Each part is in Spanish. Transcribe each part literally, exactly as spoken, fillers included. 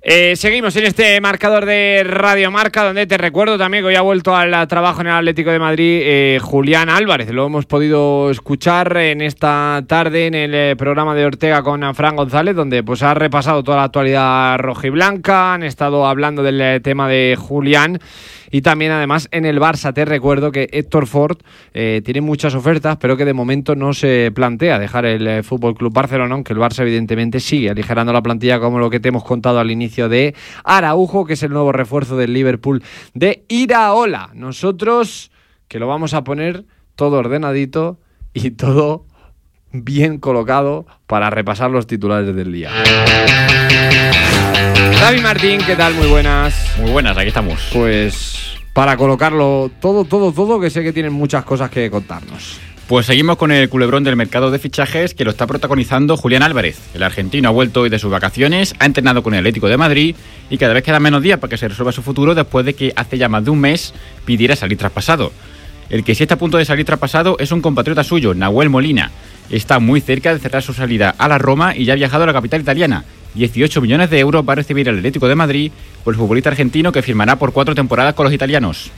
Eh, seguimos en este marcador de Radio Marca, donde te recuerdo también que hoy ha vuelto al trabajo en el Atlético de Madrid eh, Julián Álvarez. Lo hemos podido escuchar en esta tarde en el eh, programa de Ortega con Fran González, donde pues ha repasado toda la actualidad rojiblanca. Han estado hablando del eh, tema de Julián. Y también, además, en el Barça te recuerdo que Héctor Ford eh, tiene muchas ofertas, pero que de momento no se plantea dejar el eh, F C Barcelona, aunque el Barça evidentemente sigue aligerando la plantilla, como lo que te hemos contado al inicio de Araujo, que es el nuevo refuerzo del Liverpool de Iraola. Nosotros, que lo vamos a poner todo ordenadito y todo bien colocado para repasar los titulares del día. David Martín, ¿qué tal? Muy buenas. Muy buenas, aquí estamos. Pues para colocarlo todo, todo, todo, que sé que tienen muchas cosas que contarnos. Pues seguimos con el culebrón del mercado de fichajes, que lo está protagonizando Julián Álvarez. El argentino ha vuelto hoy de sus vacaciones, ha entrenado con el Atlético de Madrid y cada vez quedan menos días para que se resuelva su futuro, después de que hace ya más de un mes pidiera salir traspasado. El que sí está a punto de salir traspasado es un compatriota suyo, Nahuel Molina. Está muy cerca de cerrar su salida a la Roma y ya ha viajado a la capital italiana. dieciocho millones de euros va a recibir el Atlético de Madrid por el futbolista argentino, que firmará por cuatro temporadas con los italianos.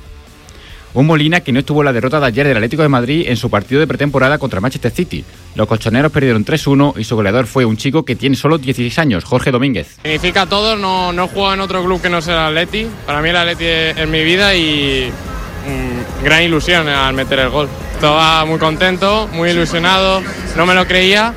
Un Molina que no estuvo en la derrota de ayer del Atlético de Madrid en su partido de pretemporada contra Manchester City. Los colchoneros perdieron tres uno y su goleador fue un chico que tiene solo dieciséis años, Jorge Domínguez. Significa todo, no, no juego en otro club que no sea el Atleti. Para mí el Atleti es mi vida y mmm, gran ilusión al meter el gol. Estaba muy contento, muy ilusionado, no me lo creía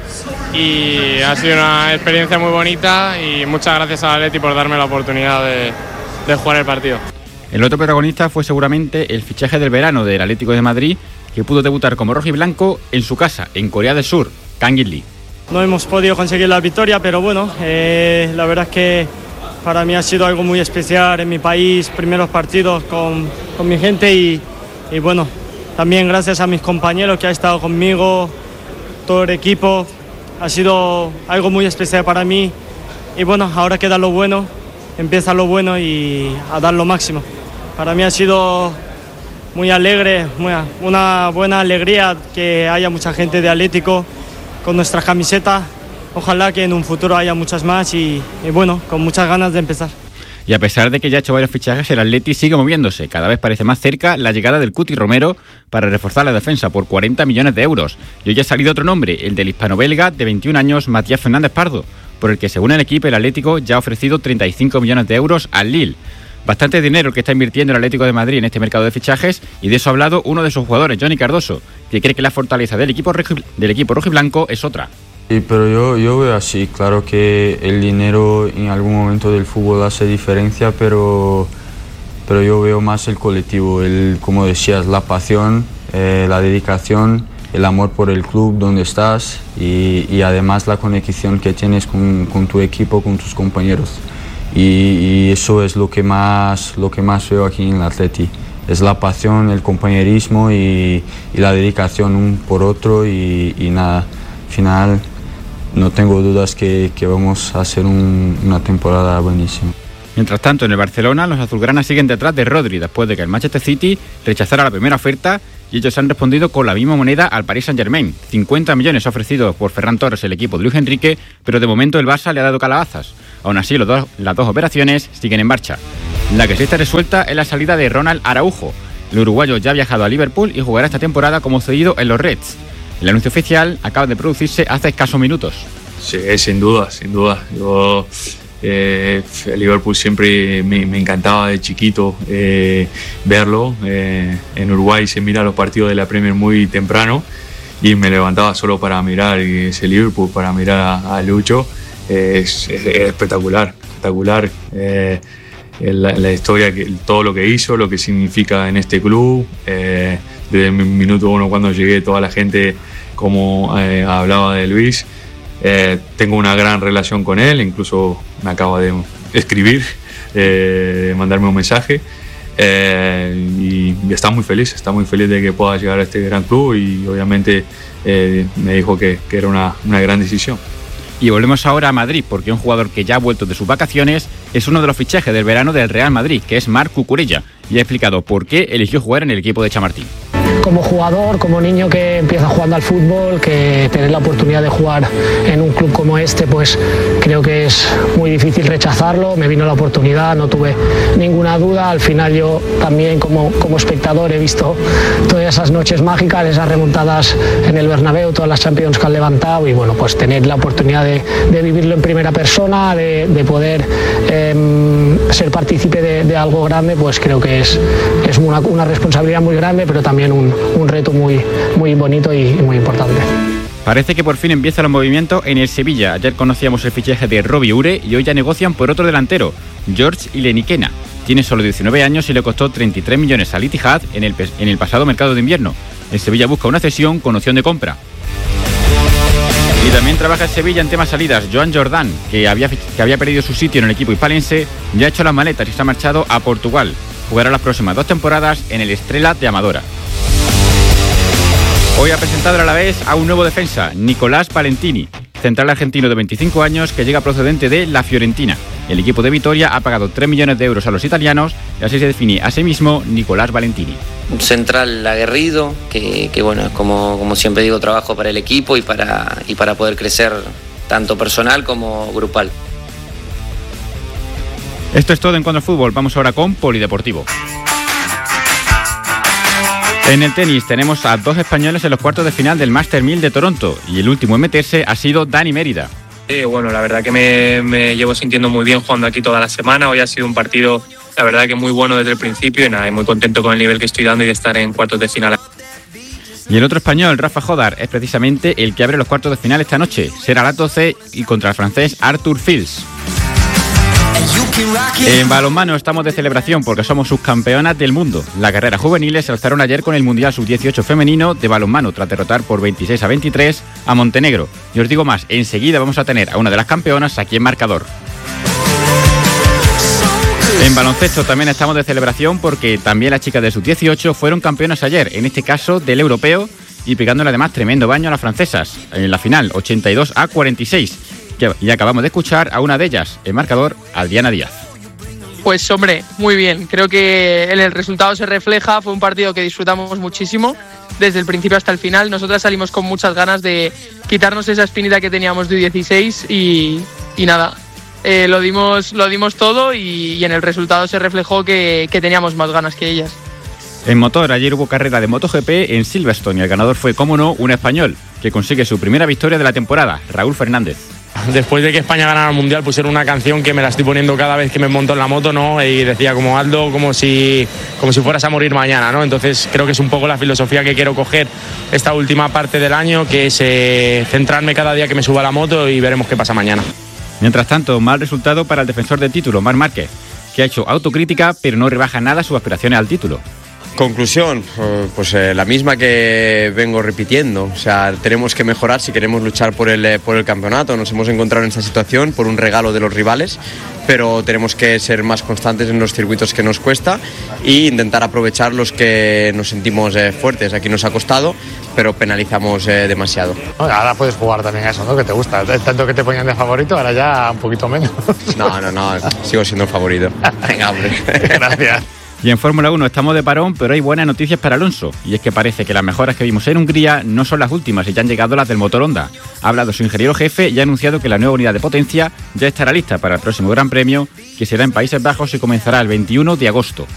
y ha sido una experiencia muy bonita y muchas gracias al Atleti por darme la oportunidad de, de jugar el partido. El otro protagonista fue seguramente el fichaje del verano del Atlético de Madrid, que pudo debutar como rojiblanco en su casa, en Corea del Sur, Kangin Lee. No hemos podido conseguir la victoria, pero bueno, eh, la verdad es que para mí ha sido algo muy especial en mi país, primeros partidos con, con mi gente y, y bueno, también gracias a mis compañeros que han estado conmigo, todo el equipo, ha sido algo muy especial para mí y bueno, ahora queda lo bueno, empieza lo bueno y a dar lo máximo. Para mí ha sido muy alegre, muy, una buena alegría que haya mucha gente de Atlético con nuestras camisetas. Ojalá que en un futuro haya muchas más y, y bueno, con muchas ganas de empezar. Y a pesar de que ya ha hecho varios fichajes, el Atleti sigue moviéndose. Cada vez parece más cerca la llegada del Cuti Romero para reforzar la defensa por cuarenta millones de euros. Y hoy ha salido otro nombre, el del hispano-belga de veintiún años, Matías Fernández Pardo, por el que, según el equipo, el Atlético ya ha ofrecido treinta y cinco millones de euros al Lille. Bastante dinero el que está invirtiendo el Atlético de Madrid en este mercado de fichajes, y de eso ha hablado uno de sus jugadores, Johnny Cardoso, que cree que la fortaleza del equipo, regi- del equipo rojiblanco es otra. Sí, pero yo, yo veo así, claro que el dinero en algún momento del fútbol hace diferencia, pero, pero yo veo más el colectivo, el, como decías, la pasión, eh, la dedicación, el amor por el club donde estás y, y además la conexión que tienes con, con tu equipo, con tus compañeros. Y, y eso es lo que más, lo que más veo aquí en el Atleti. Es la pasión, el compañerismo y, y la dedicación un por otro y, y nada, al final no tengo dudas que, que vamos a hacer un, una temporada buenísima. Mientras tanto, en el Barcelona, los azulgranas siguen detrás de Rodri, después de que el Manchester City rechazara la primera oferta y ellos han respondido con la misma moneda al Paris Saint-Germain. cincuenta millones ofrecidos por Ferran Torres, el equipo de Luis Enrique, pero de momento el Barça le ha dado calabazas. Aún así, los dos, las dos operaciones siguen en marcha. La que sí está resuelta es la salida de Ronald Araujo. El uruguayo ya ha viajado a Liverpool y jugará esta temporada como cedido en los Reds. El anuncio oficial acaba de producirse hace escasos minutos. Sí, sin duda, sin duda. Yo, eh, el Liverpool siempre me, me encantaba de chiquito eh, verlo. Eh, en Uruguay se mira los partidos de la Premier muy temprano y me levantaba solo para mirar ese Liverpool, para mirar a, a Lucho. Eh, es, es, es espectacular, espectacular. Eh, la, la historia, que, todo lo que hizo, lo que significa en este club. Eh, desde el minuto uno cuando llegué, toda la gente como eh, hablaba de Luis. Eh, tengo una gran relación con él, incluso me acaba de escribir, eh, mandarme un mensaje eh, y, y está muy feliz, está muy feliz de que pueda llegar a este gran club y obviamente eh, me dijo que, que era una, una gran decisión. Y volvemos ahora a Madrid, porque un jugador que ya ha vuelto de sus vacaciones es uno de los fichajes del verano del Real Madrid, que es Marc Cucurella, y ha explicado por qué eligió jugar en el equipo de Chamartín. como jugador, como niño que empieza jugando al fútbol, que tener la oportunidad de jugar en un club como este, pues creo que es muy difícil rechazarlo. Me vino la oportunidad, no tuve ninguna duda. Al final yo también como, como espectador he visto todas esas noches mágicas, esas remontadas en el Bernabéu, todas las Champions que han levantado, y bueno, pues tener la oportunidad de, de vivirlo en primera persona, de, de poder eh, ser partícipe de, de algo grande, pues creo que es, es una, una responsabilidad muy grande, pero también un, un reto muy, muy bonito y, y muy importante. Parece que por fin empiezan los movimientos en el Sevilla. Ayer conocíamos el fichaje de Robbie Ure y hoy ya negocian por otro delantero, George Ileniquena. Tiene solo diecinueve años y le costó treinta y tres millones al Ittihad en el, en el pasado mercado de invierno. El Sevilla busca una cesión con opción de compra. Y también trabaja el Sevilla en temas salidas. Joan Jordan, que había, que había perdido su sitio en el equipo hispalense, ya ha hecho las maletas y se ha marchado a Portugal. Jugará las próximas dos temporadas en el Estrela de Amadora. Hoy ha presentado a la vez a un nuevo defensa, Nicolás Valentini, central argentino de veinticinco años que llega procedente de la Fiorentina. El equipo de Vitoria ha pagado tres millones de euros a los italianos y así se define a sí mismo Nicolás Valentini. Un central aguerrido, que, que bueno, como, como siempre digo, trabajo para el equipo y para, y para poder crecer tanto personal como grupal. Esto es todo en cuanto al fútbol. Vamos ahora con Polideportivo. En el tenis tenemos a dos españoles en los cuartos de final del Master mil de Toronto y el último en meterse ha sido Dani Mérida. Sí, bueno, la verdad que me, me llevo sintiendo muy bien jugando aquí toda la semana. Hoy ha sido un partido, la verdad que muy bueno desde el principio y nada, muy contento con el nivel que estoy dando y de estar en cuartos de final. Y el otro español, Rafa Jodar, es precisamente el que abre los cuartos de final esta noche. Será a las doce y contra el francés Arthur Fils. En balonmano estamos de celebración porque somos subcampeonas del mundo. Las guerreras juveniles se alzaron ayer con el Mundial sub dieciocho femenino de balonmano tras derrotar por veintiséis a veintitrés a Montenegro. Y os digo más, enseguida vamos a tener a una de las campeonas aquí en marcador. En baloncesto también estamos de celebración porque también las chicas de sub dieciocho fueron campeonas ayer, en este caso del europeo, y pegándole además tremendo baño a las francesas. En la final, ochenta y dos a cuarenta y seis. Y acabamos de escuchar a una de ellas, el marcador, Adriana Díaz. Pues hombre, muy bien. Creo que en el resultado se refleja. Fue un partido que disfrutamos muchísimo desde el principio hasta el final. Nosotras salimos con muchas ganas de quitarnos esa espinita que teníamos de U dieciséis y, y nada, eh, lo dimos lo dimos todo y, y en el resultado se reflejó que, que teníamos más ganas que ellas. En motor, ayer hubo carrera de MotoGP en Silverstone y el ganador fue, como no, un español que consigue su primera victoria de la temporada, Raúl Fernández. Después de que España ganara el Mundial, pusieron una canción que me la estoy poniendo cada vez que me monto en la moto, ¿no? Y decía como Aldo, como si, como si fueras a morir mañana, ¿no? Entonces creo que es un poco la filosofía que quiero coger esta última parte del año, que es eh, centrarme cada día que me suba a la moto y veremos qué pasa mañana. Mientras tanto, mal resultado para el defensor del título, Marc Márquez, que ha hecho autocrítica pero no rebaja nada sus aspiraciones al título. Conclusión, pues eh, la misma que vengo repitiendo, o sea, tenemos que mejorar si queremos luchar por el, por el campeonato. Nos hemos encontrado en esta situación por un regalo de los rivales, pero tenemos que ser más constantes en los circuitos que nos cuesta e intentar aprovechar los que nos sentimos eh, fuertes. Aquí nos ha costado, pero penalizamos eh, demasiado. Ahora puedes jugar también a eso, ¿no? Que te gusta, tanto que te ponían de favorito, ahora ya un poquito menos. No, no, no, sigo siendo el favorito. Venga, hombre. Gracias. Y en Fórmula uno estamos de parón, pero hay buenas noticias para Alonso. Y es que parece que las mejoras que vimos en Hungría no son las últimas y ya han llegado las del motor Honda. Ha hablado su ingeniero jefe y ha anunciado que la nueva unidad de potencia ya estará lista para el próximo Gran Premio, que será en Países Bajos y comenzará el veintiuno de agosto.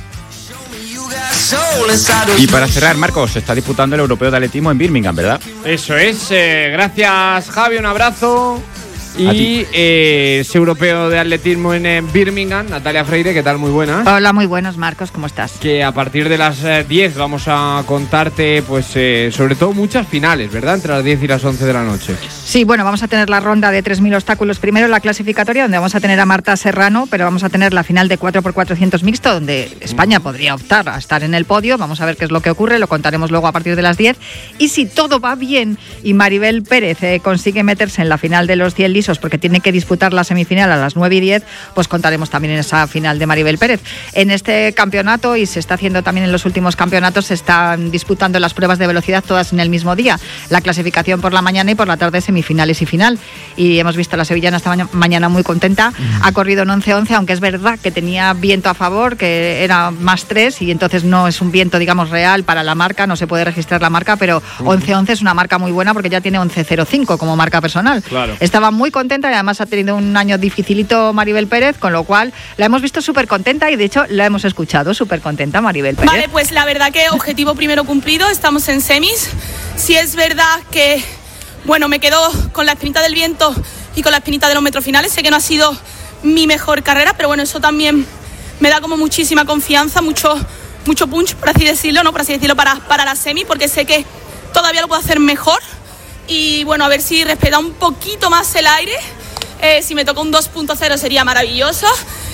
Y para cerrar, Marcos, se está disputando el Europeo de Atletismo en Birmingham, ¿verdad? Eso es. Eh, gracias, Javi, un abrazo. Y eh, ese europeo de atletismo en eh, Birmingham, Natalia Freire, ¿qué tal? Muy buena. Hola, muy buenos, Marcos, ¿cómo estás? Que a partir de las eh, diez vamos a contarte, pues, eh, sobre todo muchas finales, ¿verdad? Entre las diez y las once de la noche. Sí, bueno, vamos a tener la ronda de tres mil obstáculos primero, la clasificatoria, donde vamos a tener a Marta Serrano, pero vamos a tener la final de cuatro por cuatrocientos mixto, donde España mm. podría optar a estar en el podio. Vamos a ver qué es lo que ocurre, lo contaremos luego a partir de las diez. Y si todo va bien y Maribel Pérez eh, consigue meterse en la final de los cien listos, lisos porque tiene que disputar la semifinal a las nueve y diez, pues contaremos también en esa final de Maribel Pérez. En este campeonato, y se está haciendo también en los últimos campeonatos, se están disputando las pruebas de velocidad todas en el mismo día. La clasificación por la mañana y por la tarde semifinales y final. Y hemos visto a la sevillana esta ma- mañana muy contenta. Mm. Ha corrido en once once, aunque es verdad que tenía viento a favor, que era más tres, y entonces no es un viento, digamos, real para la marca, no se puede registrar la marca, pero mm. once once es una marca muy buena porque ya tiene once cero cinco como marca personal. Claro. Estaba muy contenta y además ha tenido un año dificilito Maribel Pérez, con lo cual la hemos visto súper contenta y de hecho la hemos escuchado súper contenta, Maribel Pérez. Vale, pues la verdad que objetivo primero cumplido, estamos en semis. Sí es verdad que, bueno, me quedo con la espinita del viento y con la espinita de los metros finales. Sé que no ha sido mi mejor carrera, pero bueno, eso también me da como muchísima confianza, mucho, mucho punch, por así decirlo, ¿no? Por así decirlo, para, para la semi, porque sé que todavía lo puedo hacer mejor. Y bueno, a ver si respeta un poquito más el aire. Eh, si me toca un dos punto cero sería maravilloso.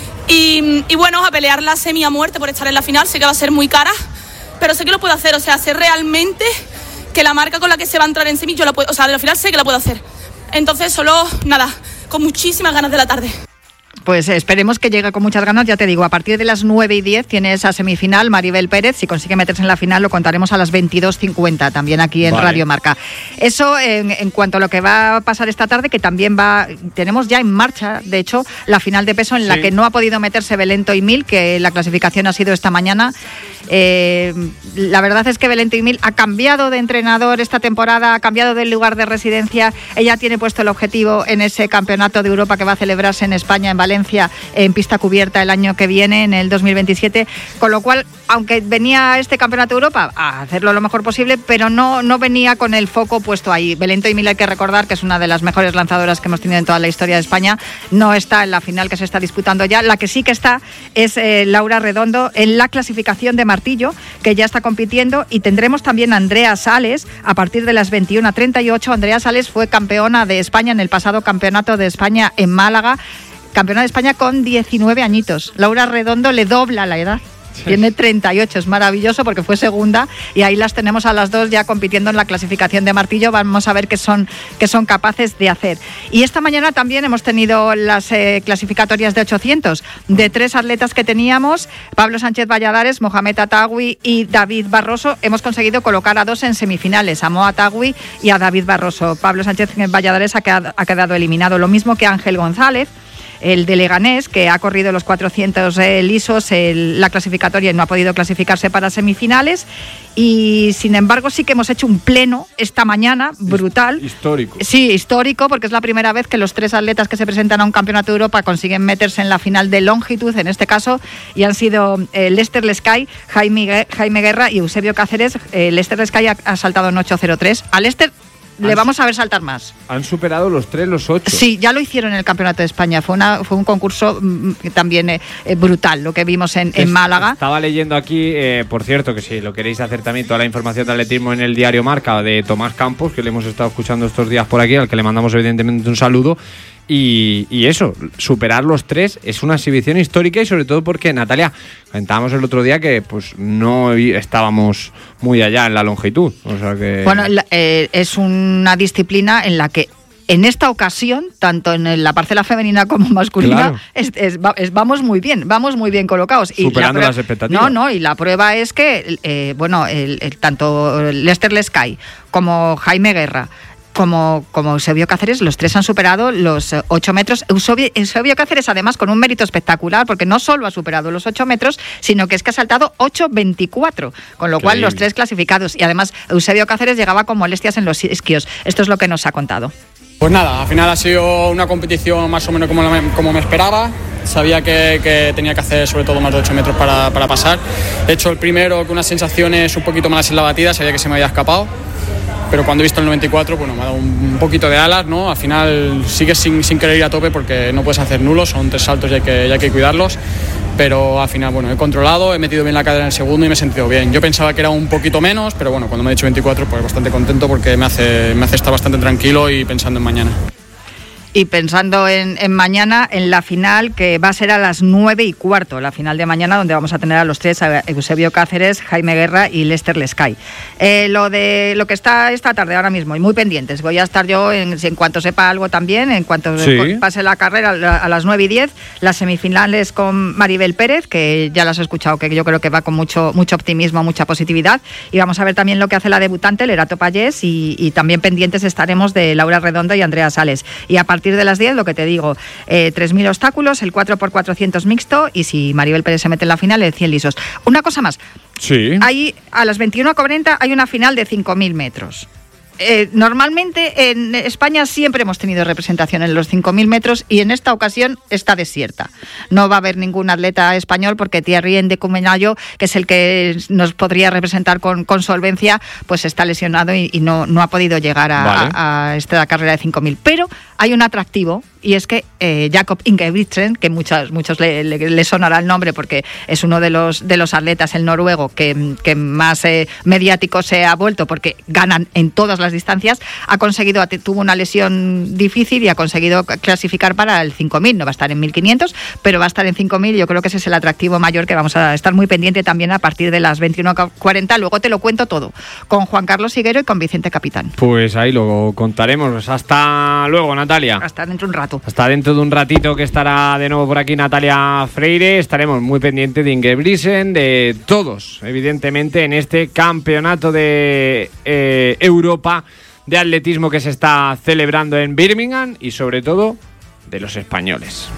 Y, y bueno, a pelear la semi a muerte por estar en la final. Sé que va a ser muy cara, pero sé que lo puedo hacer. O sea, sé realmente que la marca con la que se va a entrar en semi, yo la puedo, o sea, de la final sé que la puedo hacer. Entonces, solo, nada, con muchísimas ganas de la tarde. Pues esperemos que llegue con muchas ganas, ya te digo, a partir de las nueve y diez tiene esa semifinal Maribel Pérez. Si consigue meterse en la final lo contaremos a las veintidós cincuenta también aquí en vale. Radio Marca. Eso en, en cuanto a lo que va a pasar esta tarde, que también va, tenemos ya en marcha, de hecho, la final de peso en sí. la que no ha podido meterse Belén Toimil, que la clasificación ha sido esta mañana. Eh, la verdad es que Belén Toimil ha cambiado de entrenador esta temporada, ha cambiado del lugar de residencia. Ella tiene puesto el objetivo en ese campeonato de Europa que va a celebrarse en España, en Valencia, en pista cubierta el año que viene, en el dos mil veintisiete, con lo cual, aunque venía este campeonato de Europa a hacerlo lo mejor posible, pero no, no venía con el foco puesto ahí. Belén Toimil, hay que recordar que es una de las mejores lanzadoras que hemos tenido en toda la historia de España, no está en la final que se está disputando ya. La que sí que está es eh, Laura Redondo en la clasificación de martillo, que ya está compitiendo, y tendremos también a Andrea Sales a partir de las veintiuna treinta y ocho. Andrea Sales fue campeona de España en el pasado campeonato de España en Málaga, campeona de España con diecinueve añitos. Laura Redondo le dobla la edad. Tiene treinta y ocho, es maravilloso porque fue segunda y ahí las tenemos a las dos ya compitiendo en la clasificación de martillo. Vamos a ver qué son, qué son capaces de hacer. Y esta mañana también hemos tenido las eh, clasificatorias de ochocientos de tres atletas que teníamos, Pablo Sánchez Valladares, Mohamed Atagui y David Barroso. Hemos conseguido colocar a dos en semifinales, a Mo Atagui y a David Barroso. Pablo Sánchez Valladares ha quedado, ha quedado eliminado, lo mismo que Ángel González, el de Leganés, que ha corrido los cuatrocientos eh, lisos, el, la clasificatoria, y no ha podido clasificarse para semifinales. Y sin embargo sí que hemos hecho un pleno esta mañana brutal. Histórico. Sí, histórico, porque es la primera vez que los tres atletas que se presentan a un campeonato de Europa consiguen meterse en la final de longitud, en este caso, y han sido eh, Lester Lescay, Jaime, Jaime Guerra y Eusebio Cáceres. Eh, Lester Lescay ha, ha saltado en ocho cero tres. A Lester le vamos a ver saltar más. Han superado los tres, los ocho. Sí, ya lo hicieron en el Campeonato de España. Fue una fue un concurso mm, también eh, brutal, lo que vimos en, en Málaga. Estaba leyendo aquí, eh, por cierto, que si lo queréis hacer también, toda la información de atletismo en el diario Marca de Tomás Campos, que le hemos estado escuchando estos días por aquí, al que le mandamos evidentemente un saludo. Y, y eso, superar los tres es una exhibición histórica, y sobre todo porque, Natalia, comentábamos el otro día que pues no estábamos muy allá en la longitud. O sea que... Bueno, eh, es una disciplina en la que en esta ocasión, tanto en la parcela femenina como masculina, claro. es, es, es, vamos muy bien, vamos muy bien colocados. Y superando la las expectativas. No, no, y la prueba es que, eh, bueno, el, el, tanto Lester Lescay como Jaime Guerra, Como, como Eusebio Cáceres, los tres han superado los ocho metros. Eusebio, Eusebio Cáceres, además, con un mérito espectacular, porque no solo ha superado los ocho metros, sino que es que ha saltado ocho veinticuatro, con lo Increíble. cual los tres clasificados. Y además, Eusebio Cáceres llegaba con molestias en los isquios. Esto es lo que nos ha contado. Pues nada, al final ha sido una competición más o menos como, la, como me esperaba. Sabía que, que tenía que hacer sobre todo más de ocho metros para, para pasar. He hecho el primero con unas sensaciones un poquito malas en la batida, sabía que se me había escapado. Pero cuando he visto el noventa y cuatro, bueno, me ha dado un poquito de alas, ¿no? Al final sigues sin, sin querer ir a tope porque no puedes hacer nulos, son tres saltos y hay que, y hay que cuidarlos. Pero al final, bueno, he controlado, he metido bien la cadera en el segundo y me he sentido bien. Yo pensaba que era un poquito menos, pero bueno, cuando me he dicho veinticuatro, pues bastante contento porque me hace, me hace estar bastante tranquilo y pensando en mañana. Y pensando en, en mañana, en la final, que va a ser a las nueve y cuarto, la final de mañana, donde vamos a tener a los tres, a Eusebio Cáceres, Jaime Guerra y Lester Lescay. Eh, lo de lo que está esta tarde ahora mismo, y muy pendientes, voy a estar yo en, en cuanto sepa algo también, en cuanto sí. pase la carrera a, a las nueve y diez, las semifinales con Maribel Pérez, que ya las he escuchado, que yo creo que va con mucho, mucho optimismo, mucha positividad, y vamos a ver también lo que hace la debutante, Lerato Pallés, y, y también pendientes estaremos de Laura Redondo y Andrea Sales. Y a partir de las diez, lo que te digo, eh, tres mil obstáculos, el cuatro por cuatrocientos mixto, y si Maribel Pérez se mete en la final, el cien lisos. Una cosa más. Sí. Hay, a las veintiuno cuarenta hay una final de cinco mil metros. Eh, normalmente en España siempre hemos tenido representación en los cinco mil metros y en esta ocasión está desierta. No va a haber ningún atleta español porque Thierry Ndecumenayo, que es el que nos podría representar con, con solvencia, pues está lesionado y, y no, no ha podido llegar a, vale. a, a esta carrera de cinco mil. Pero hay un atractivo, y es que eh, Jakob Ingebrigtsen, que muchos, muchos le, le, le sonará el nombre porque es uno de los, de los atletas, el noruego, que, que más eh, mediático se ha vuelto porque ganan en todas las distancias, ha conseguido, tuvo una lesión difícil y ha conseguido clasificar para el cinco mil. No va a estar en mil quinientos, pero va a estar en cinco mil. Yo creo que ese es el atractivo mayor que vamos a estar muy pendiente también a partir de las veintiuno cuarenta. Luego te lo cuento todo con Juan Carlos Higuero y con Vicente Capitán. Pues ahí lo contaremos. Hasta luego, Natalia. Hasta dentro de un rato. Hasta dentro de un ratito, que estará de nuevo por aquí Natalia Freire. Estaremos muy pendientes de Ingebrigtsen, de todos, evidentemente, en este campeonato de eh, Europa de atletismo que se está celebrando en Birmingham, y sobre todo de los españoles.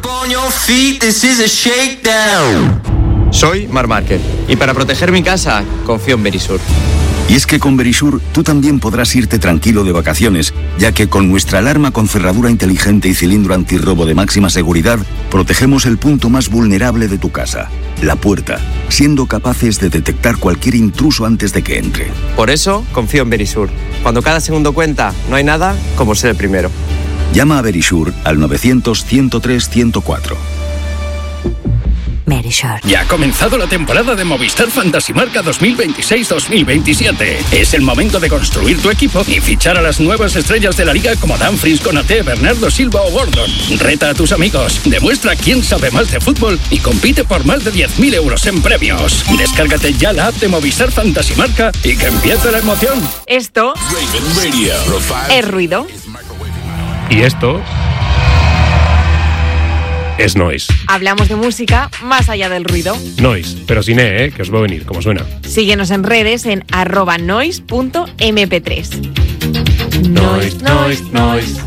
Soy Marc Márquez y para proteger mi casa confío en Verisur. Y es que con Verisur tú también podrás irte tranquilo de vacaciones, ya que con nuestra alarma con cerradura inteligente y cilindro antirrobo de máxima seguridad, protegemos el punto más vulnerable de tu casa, la puerta, siendo capaces de detectar cualquier intruso antes de que entre. Por eso confío en Verisur. Cuando cada segundo cuenta, no hay nada como ser el primero. Llama a Verisur al novecientos, ciento tres, ciento cuatro. Ya ha comenzado la temporada de Movistar Fantasy Marca dos mil veintiséis dos mil veintisiete. Es el momento de construir tu equipo y fichar a las nuevas estrellas de la liga como Dumfries, Konaté, Bernardo Silva o Gordon. Reta a tus amigos, demuestra quién sabe más de fútbol y compite por más de diez mil euros en premios. Descárgate ya la app de Movistar Fantasy Marca y que empiece la emoción. Esto es ruido. Y esto es noise. Hablamos de música más allá del ruido. Noise, pero sin E, ¿eh? Que os va a venir, como suena. Síguenos en redes en arroba noise punto eme pe tres. Noise, noise, noise.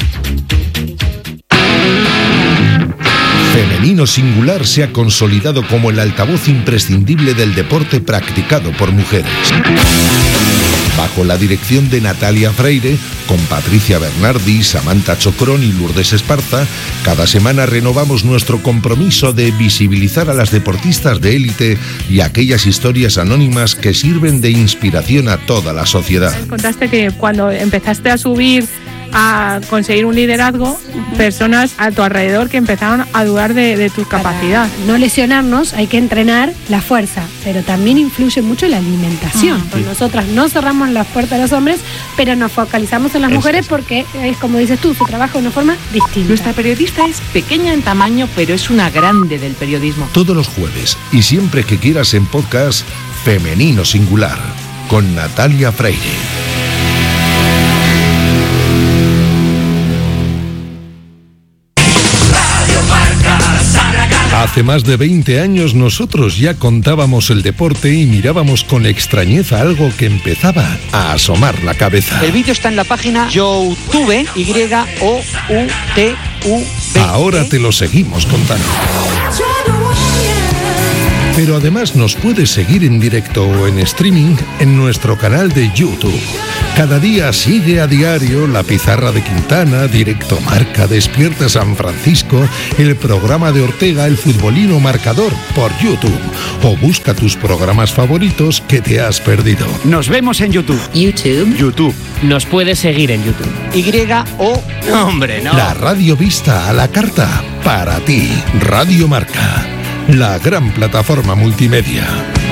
Femenino Singular se ha consolidado como el altavoz imprescindible del deporte practicado por mujeres. Bajo la dirección de Natalia Freire, con Patricia Bernardi, Samantha Chocrón y Lourdes Esparza, cada semana renovamos nuestro compromiso de visibilizar a las deportistas de élite y aquellas historias anónimas que sirven de inspiración a toda la sociedad. Contaste que cuando empezaste a subir, a conseguir un liderazgo, personas a tu alrededor que empezaron a dudar de, de tu capacidad. Para no lesionarnos hay que entrenar la fuerza, pero también influye mucho la alimentación. Ah, pues nosotras no cerramos las puertas a los hombres, pero nos focalizamos en las Eso mujeres es. porque es como dices tú, se trabaja de una forma distinta. Nuestra periodista es pequeña en tamaño, pero es una grande del periodismo. Todos los jueves y siempre que quieras en podcast, Femenino Singular, con Natalia Freire. Hace más de veinte años nosotros ya contábamos el deporte y mirábamos con extrañeza algo que empezaba a asomar la cabeza. El vídeo está en la página YouTube, Y O U T U B. Ahora te lo seguimos contando. Pero además nos puedes seguir en directo o en streaming en nuestro canal de YouTube. Cada día sigue a diario La Pizarra de Quintana, Directo Marca, Despierta San Francisco, el programa de Ortega, El Futbolino Marcador, por YouTube. O busca tus programas favoritos que te has perdido. Nos vemos en YouTube. YouTube. YouTube. Nos puedes seguir en YouTube. Y O... Hombre, no. La radio vista a la carta para ti. Radio Marca. La gran plataforma multimedia.